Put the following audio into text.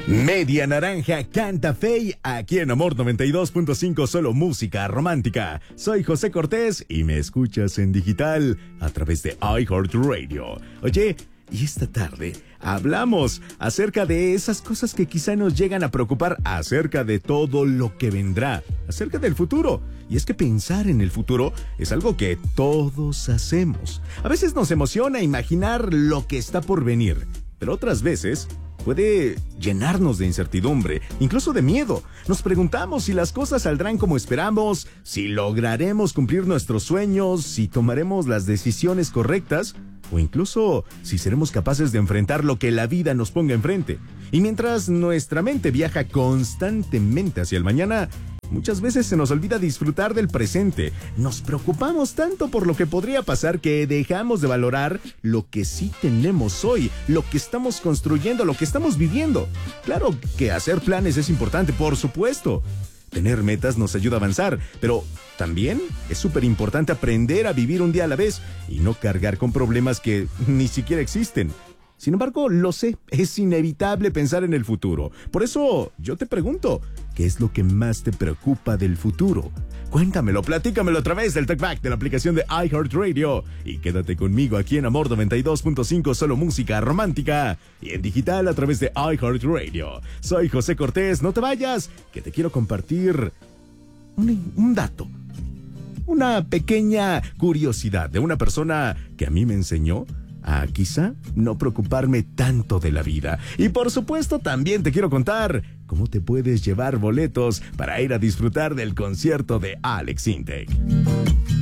Media Naranja canta Fey aquí en Amor 92.5, solo música romántica. Soy José Cortés y me escuchas en digital a través de iHeartRadio. Oye, y esta tarde hablamos acerca de esas cosas que quizá nos llegan a preocupar, acerca de todo lo que vendrá, acerca del futuro. Y es que pensar en el futuro es algo que todos hacemos. A veces nos emociona imaginar lo que está por venir, pero otras veces puede llenarnos de incertidumbre, incluso de miedo. Nos preguntamos si las cosas saldrán como esperamos, si lograremos cumplir nuestros sueños, si tomaremos las decisiones correctas, o incluso si seremos capaces de enfrentar lo que la vida nos ponga enfrente. Y mientras nuestra mente viaja constantemente hacia el mañana, muchas veces se nos olvida disfrutar del presente. Nos preocupamos tanto por lo que podría pasar que dejamos de valorar lo que sí tenemos hoy, lo que estamos construyendo, lo que estamos viviendo. Claro que hacer planes es importante, por supuesto. Tener metas nos ayuda a avanzar, pero también es súper importante aprender a vivir un día a la vez y no cargar con problemas que ni siquiera existen. Sin embargo, lo sé, es inevitable pensar en el futuro. Por eso yo te pregunto, ¿qué es lo que más te preocupa del futuro? Cuéntamelo, platícamelo a través del TalkBack de la aplicación de iHeartRadio. Y quédate conmigo aquí en Amor 92.5, solo música romántica. Y en digital a través de iHeartRadio. Soy José Cortés, no te vayas, que te quiero compartir un dato. Una pequeña curiosidad de una persona que a mí me enseñó a quizá no preocuparme tanto de la vida. Y por supuesto también te quiero contar cómo te puedes llevar boletos para ir a disfrutar del concierto de Alex Intec.